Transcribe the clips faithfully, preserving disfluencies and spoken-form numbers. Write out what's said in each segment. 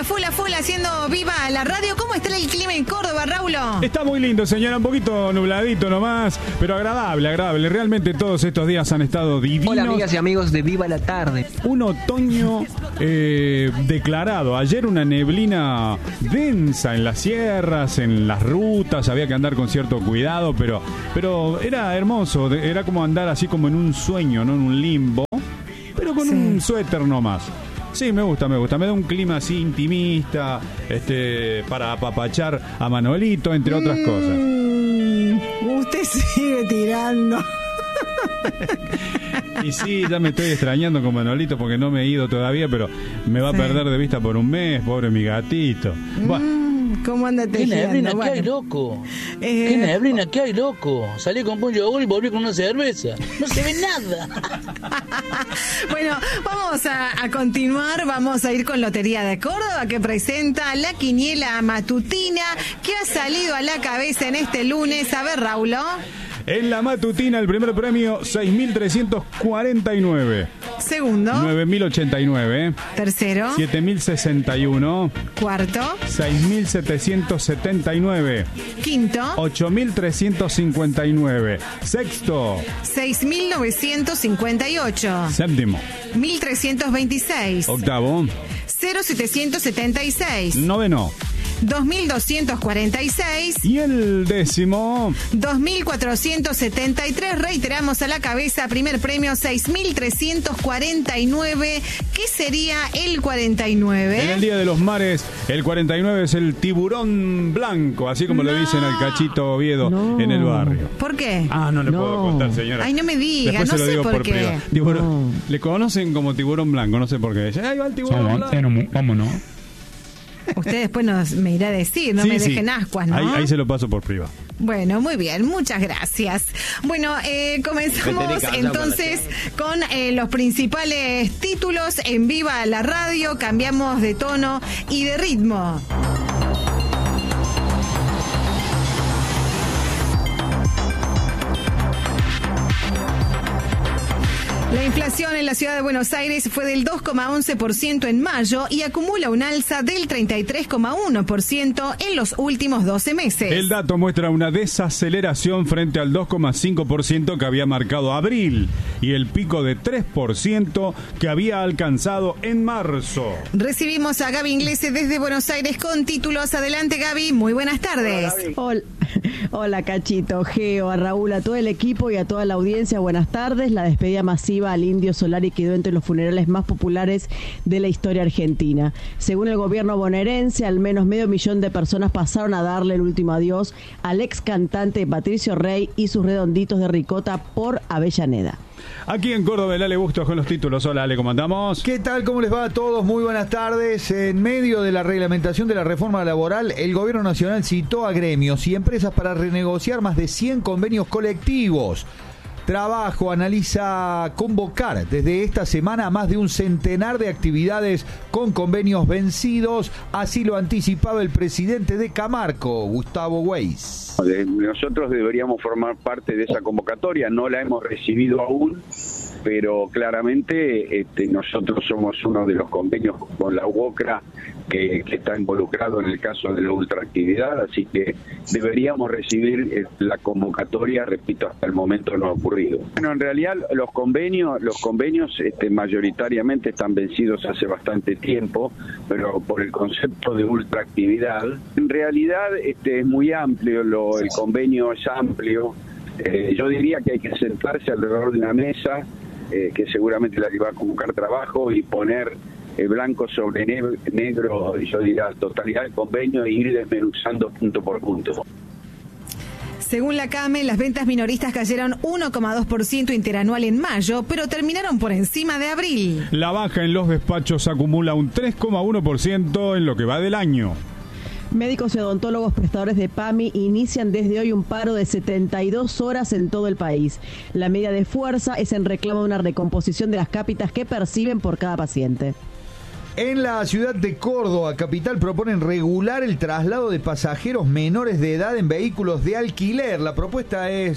a full, a full, haciendo viva la radio. ¿Cómo está el clima en Córdoba, Raúl? Está muy lindo, señora, un poquito nubladito nomás, pero agradable, agradable. Realmente todos estos días han estado divinos. Hola, amigas y amigos de Viva la Tarde. Un otoño eh, declarado. Ayer una neblina densa en las sierras, en las rutas, había que andar con cierto cuidado, pero, pero era hermoso, era como andar así como en un sueño, no en un limbo, pero con sí. un suéter nomás. Sí, me gusta, me gusta. Me da un clima así intimista, este, para apapachar a Manolito, entre otras mm, cosas. Usted sigue tirando. Y sí, ya me estoy extrañando con Manolito porque no me he ido todavía, pero me va sí. a perder de vista por un mes, pobre mi gatito. Mm. Bueno. ¿Cómo anda tejiendo? ¿Qué neblina? Bueno. ¿Qué hay, loco? Eh... ¿Qué neblina? ¿Qué hay, loco? Salí con un yogur y volví con una cerveza. No se ve nada. Bueno, vamos a, a continuar. Vamos a ir con Lotería de Córdoba, que presenta la quiniela matutina que ha salido a la cabeza en este lunes. A ver, Raúl. En la matutina, el primer premio, seis mil trescientos cuarenta y nueve. Segundo, nueve mil ochenta y nueve. Tercero, siete mil sesenta y uno. Cuarto, seis mil setecientos setenta y nueve. Quinto, ocho mil trescientos cincuenta y nueve. Sexto, seis mil novecientos cincuenta y ocho. Séptimo, mil trescientos veintiséis. Octavo, cero mil setecientos setenta y seis. Noveno, dos mil doscientos cuarenta y seis. Y el décimo, dos mil cuatrocientos setenta y tres. Reiteramos a la cabeza, primer premio seis mil trescientos cuarenta y nueve. ¿Qué sería el cuarenta y nueve? En el Día de los Mares, el cuarenta y nueve es el tiburón blanco, así como no. le dicen al Cachito Oviedo no. en el barrio. ¿Por qué? Ah, no le no. puedo contar, señora. Ay, no me diga, Después no se lo sé digo por, por qué. Privado. Tiburón, no. Le conocen como tiburón blanco, no sé por qué. Ahí va el tiburón blanco. Vámonos. Usted después nos, me irá a decir, no sí, me sí. dejen ascuas, ¿no? Ahí, ahí se lo paso por privado. Bueno, muy bien, muchas gracias. Bueno, eh, comenzamos entonces con eh, los principales títulos en Viva la Radio. Cambiamos de tono y de ritmo. La inflación en la ciudad de Buenos Aires fue del dos coma once por ciento en mayo y acumula un alza del treinta y tres coma uno por ciento en los últimos doce meses. El dato muestra una desaceleración frente al dos coma cinco por ciento que había marcado abril y el pico de tres por ciento que había alcanzado en marzo. Recibimos a Gaby Inglese desde Buenos Aires con títulos. Adelante, Gaby. Muy buenas tardes. Hola, Hola Cachito, Geo, a Raúl, a todo el equipo y a toda la audiencia. Buenas tardes. La despedida masiva al Indio Solari quedó entre los funerales más populares de la historia argentina. Según el gobierno bonaerense, al menos medio millón de personas pasaron a darle el último adiós al ex cantante Patricio Rey y sus redonditos de ricota por Avellaneda. Aquí en Córdoba, el Ale Bustos con los títulos. Hola, Ale, ¿cómo andamos? ¿Qué tal? ¿Cómo les va a todos? Muy buenas tardes. En medio de la reglamentación de la reforma laboral, el Gobierno Nacional citó a gremios y empresas para renegociar más de cien convenios colectivos. Trabajo analiza convocar desde esta semana a más de un centenar de actividades con convenios vencidos. Así lo anticipaba el presidente de Camarco, Gustavo Weiss. Nosotros deberíamos formar parte de esa convocatoria, no la hemos recibido aún, pero claramente este, nosotros somos uno de los convenios con la U O C R A que, que está involucrado en el caso de la ultraactividad, así que deberíamos recibir eh, la convocatoria, repito, hasta el momento no ha ocurrido. Bueno, en realidad los convenios, los convenios este, mayoritariamente están vencidos hace bastante tiempo, pero por el concepto de ultraactividad, en realidad este, es muy amplio, lo, el convenio es amplio, eh, yo diría que hay que sentarse alrededor de una mesa, Eh, que seguramente la que va a convocar trabajo y poner eh, blanco sobre ne- negro, yo diría, totalidad del convenio e ir desmenuzando punto por punto. Según la CAME, las ventas minoristas cayeron uno coma dos por ciento interanual en mayo, pero terminaron por encima de abril. La baja en los despachos acumula un tres coma uno por ciento en lo que va del año. Médicos y odontólogos prestadores de PAMI inician desde hoy un paro de setenta y dos horas en todo el país. La medida de fuerza es en reclamo de una recomposición de las cápitas que perciben por cada paciente. En la ciudad de Córdoba, capital, proponen regular el traslado de pasajeros menores de edad en vehículos de alquiler. La propuesta es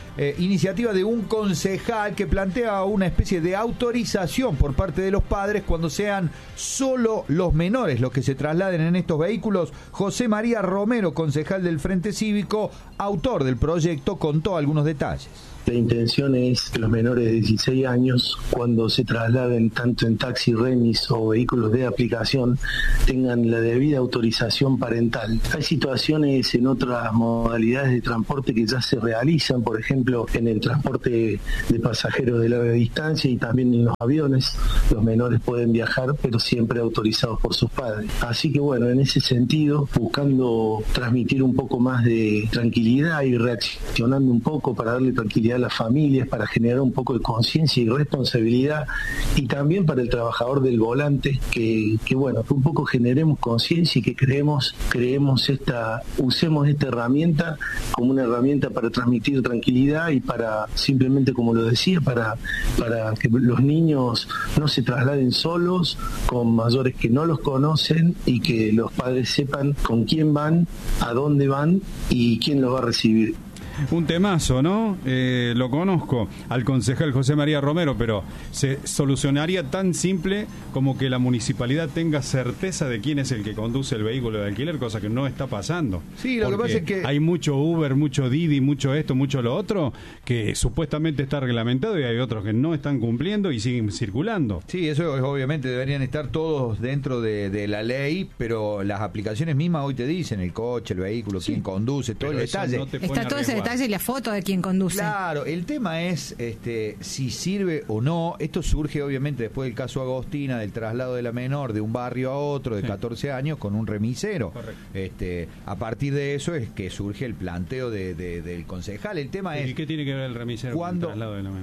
eh, iniciativa de un concejal que plantea una especie de autorización por parte de los padres cuando sean solo los menores los que se trasladen en estos vehículos. José María Romero, concejal del Frente Cívico, autor del proyecto, contó algunos detalles. La intención es que los menores de dieciséis años, cuando se trasladen tanto en taxi, remis o vehículos de aplicación, tengan la debida autorización parental. Hay situaciones en otras modalidades de transporte que ya se realizan, por ejemplo, en el transporte de pasajeros de larga distancia y también en los aviones. Los menores pueden viajar, pero siempre autorizados por sus padres. Así que bueno, en ese sentido, buscando transmitir un poco más de tranquilidad y reaccionando un poco para darle tranquilidad a las familias, para generar un poco de conciencia y responsabilidad, y también para el trabajador del volante, que, que bueno, que un poco generemos conciencia y que creemos, creemos esta, usemos esta herramienta como una herramienta para transmitir tranquilidad y para, simplemente como lo decía, para, para que los niños no se trasladen solos, con mayores que no los conocen, y que los padres sepan con quién van, a dónde van y quién los va a recibir. Un temazo, ¿no? Eh, lo conozco al concejal José María Romero, pero se solucionaría tan simple como que la municipalidad tenga certeza de quién es el que conduce el vehículo de alquiler, cosa que no está pasando. Sí, lo que pasa es que hay mucho Uber, mucho Didi, mucho esto, mucho lo otro, que supuestamente está reglamentado, y hay otros que no están cumpliendo y siguen circulando. Sí, eso es, obviamente deberían estar todos dentro de, de la ley, pero las aplicaciones mismas hoy te dicen el coche, el vehículo, sí, quién conduce, todo el detalle. No está todo ese detalle y la foto de quien conduce. Claro, el tema es este, si sirve o no. Esto surge obviamente después del caso Agostina, del traslado de la menor de un barrio a otro de sí. catorce años con un remisero. Correcto. Este, a partir de eso es que surge el planteo de, de, del concejal. El tema es... ¿Y qué tiene que ver el remisero cuando, con el traslado de la menor?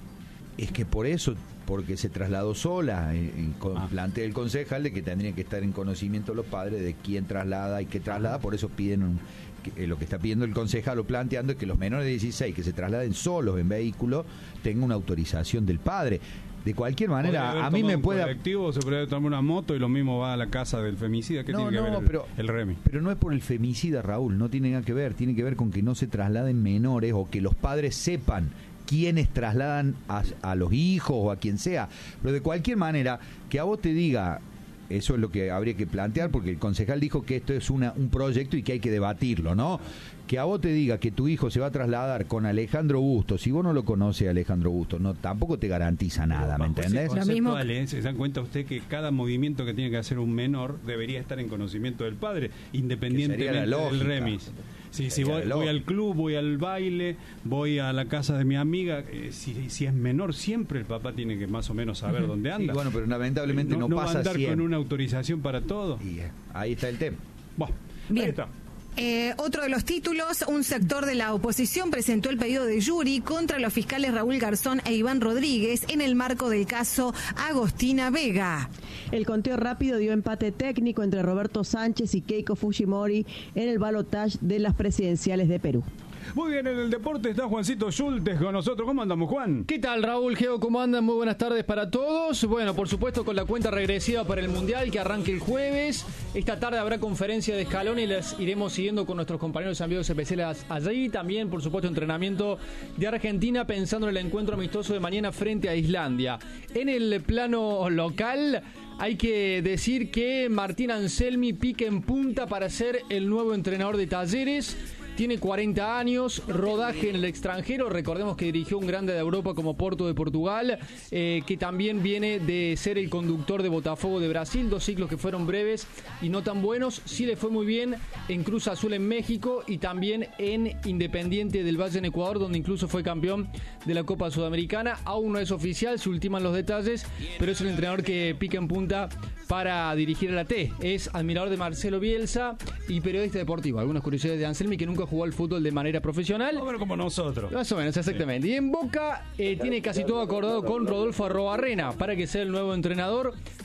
Es que por eso... porque se trasladó sola, y ah. plantea el concejal de que tendrían que estar en conocimiento los padres de quién traslada y qué traslada, por eso piden un, que, eh, lo que está pidiendo el concejal o planteando es que los menores de dieciséis que se trasladen solos en vehículo tengan una autorización del padre. De cualquier manera, a mí me puede... colectivo, se puede tomar una moto y lo mismo va a la casa del femicida. ¿Qué no, tiene que no, ver el, pero, el remi? Pero no es por el femicida, Raúl, no tiene nada que ver. Tiene que ver con que no se trasladen menores o que los padres sepan quienes trasladan a, a los hijos o a quien sea. Pero de cualquier manera, que a vos te diga, eso es lo que habría que plantear, porque el concejal dijo que esto es una, un proyecto y que hay que debatirlo, ¿no? Que a vos te diga que tu hijo se va a trasladar con Alejandro Bustos, si vos no lo conoces a Alejandro Bustos, no, tampoco te garantiza nada, ¿me entendés? Lo mismo. ¿Se dan cuenta usted que cada movimiento que tiene que hacer un menor debería estar en conocimiento del padre, independientemente del remis? Sí, si voy, voy al club, voy al baile, voy a la casa de mi amiga, eh, si, si es menor, siempre el papá tiene que más o menos saber uh-huh. dónde anda. Sí, bueno, pero lamentablemente no, no, no pasa va a andar siempre. Con una autorización para todo. Y eh, ahí está el tema. Bueno, bien. Ahí está. Eh, otro de los títulos, un sector de la oposición presentó el pedido de jury contra los fiscales Raúl Garzón e Iván Rodríguez en el marco del caso Agostina Vega. El conteo rápido dio empate técnico entre Roberto Sánchez y Keiko Fujimori en el balotaje de las presidenciales de Perú. Muy bien, en el deporte está Juancito Schultes con nosotros. ¿Cómo andamos, Juan? ¿Qué tal, Raúl? Geo, ¿cómo andan? Muy buenas tardes para todos. Bueno, por supuesto, con la cuenta regresiva para el Mundial que arranca el jueves. Esta tarde habrá conferencia de Scaloni y las iremos siguiendo con nuestros compañeros y amigos especiales allí. También, por supuesto, entrenamiento de Argentina pensando en el encuentro amistoso de mañana frente a Islandia. En el plano local, hay que decir que Martín Anselmi pica en punta para ser el nuevo entrenador de Talleres. Tiene cuarenta años, rodaje en el extranjero, recordemos que dirigió un grande de Europa como Porto de Portugal, eh, que también viene de ser el conductor de Botafogo de Brasil, dos ciclos que fueron breves y no tan buenos. Sí le fue muy bien en Cruz Azul en México y también en Independiente del Valle en Ecuador, donde incluso fue campeón de la Copa Sudamericana. Aún no es oficial, se ultiman los detalles, pero es el entrenador que pica en punta para dirigir a la T. Es admirador de Marcelo Bielsa y periodista deportivo. Algunas curiosidades de Anselmi, que nunca jugó al fútbol de manera profesional. No, pero como nosotros. Más o menos, exactamente. Sí. Y en Boca eh, tiene casi todo acordado con Rodolfo Arrobarrena para que sea el nuevo entrenador.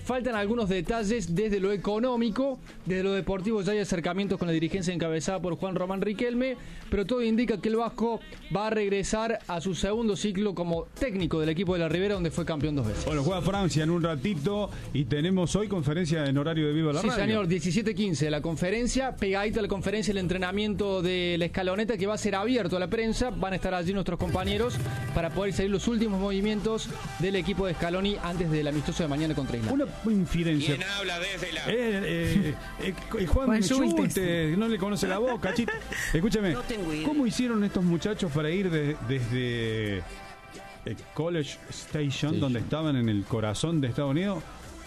faltan algunos detalles desde lo económico, desde lo deportivo ya hay acercamientos con la dirigencia encabezada por Juan Román Riquelme, pero todo indica que el Vasco va a regresar a su segundo ciclo como técnico del equipo de la Ribera, donde fue campeón dos veces. Bueno, juega Francia en un ratito y tenemos hoy conferencia en horario de Viva la sí, Radio. Sí, señor, diecisiete quince la conferencia, pegadita a la conferencia el entrenamiento de la escaloneta, que va a ser abierto a la prensa. Van a estar allí nuestros compañeros para poder salir los últimos movimientos del equipo de Scaloni antes del amistoso de mañana contra Islandia. Una infidencia. ¿Quién habla desde la... Eh, eh, eh, eh, Juan, Juan Schulte, no le conoce la voz, cachito. Escúchame, no ¿cómo hicieron estos muchachos para ir de, desde eh, College Station, Station, donde estaban en el corazón de Estados Unidos,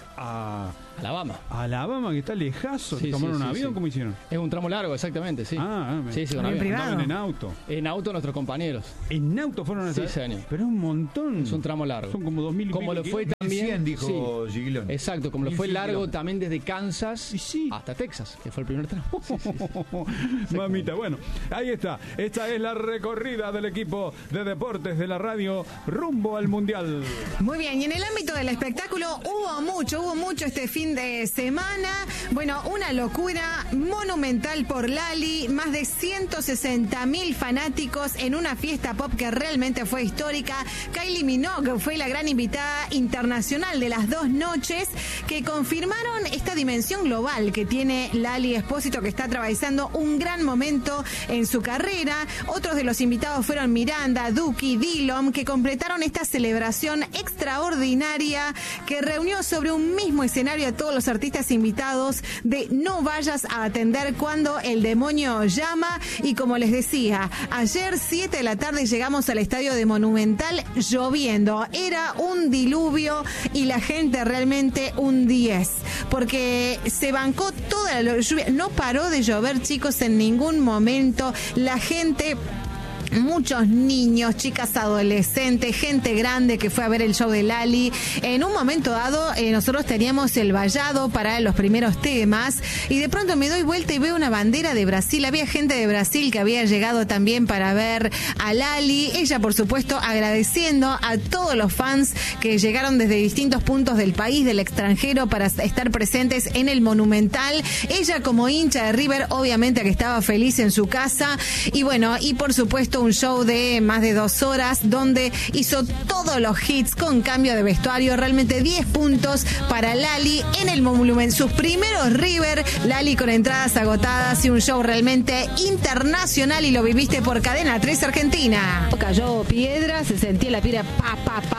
a Alabama. Alabama, que está lejazo. Sí, ¿Tomaron sí, un sí, avión? sí. ¿Cómo hicieron? Es un tramo largo, exactamente, sí. Ah, ah sí, sí, con en avión. privado. En auto. En auto nuestros compañeros. ¿En auto fueron a Sí, señor. Pero es un montón. Es un tramo largo. Son como dos mil y Como lo fue también. cien, dijo sí. Gilón. Exacto, como lo fue largo también desde Kansas sí. hasta Texas, que fue el primer tramo. Sí, sí, sí. Mamita, bueno, ahí está. Esta es la recorrida del equipo de deportes de la radio rumbo al Mundial. Muy bien, y en el ámbito del espectáculo hubo mucho, hubo mucho este fin de semana. Bueno, una locura monumental por Lali, más de ciento sesenta mil fanáticos en una fiesta pop que realmente fue histórica. Kylie Minogue fue la gran invitada internacional de las dos noches, que confirmaron esta dimensión global que tiene Lali Espósito, que está atravesando un gran momento en su carrera. Otros de los invitados fueron Miranda, Duki, Dillom, que completaron esta celebración extraordinaria que reunió sobre un mismo escenario a todos los artistas invitados de No vayas a atender cuando el demonio llama. Y como les decía, ayer siete de la tarde llegamos al estadio de Monumental lloviendo. Era un diluvio y la gente realmente un diez, porque se bancó toda la lluvia. No paró de llover, chicos, en ningún momento. La gente... Muchos niños, chicas adolescentes, gente grande que fue a ver el show de Lali. En un momento dado, eh, nosotros teníamos el vallado para los primeros temas y de pronto me doy vuelta y veo una bandera de Brasil. Había gente de Brasil que había llegado también para ver a Lali. Ella, por supuesto, agradeciendo a todos los fans que llegaron desde distintos puntos del país, del extranjero, para estar presentes en el Monumental. Ella, como hincha de River, obviamente que estaba feliz en su casa. Y bueno, y por supuesto, un show de más de dos horas donde hizo todos los hits con cambio de vestuario. Realmente diez puntos para Lali en el Monumental. Sus primeros River, Lali con entradas agotadas y un show realmente internacional, y lo viviste por Cadena tres Argentina. Cayó piedra, se sentía la piedra pa, pa, pa.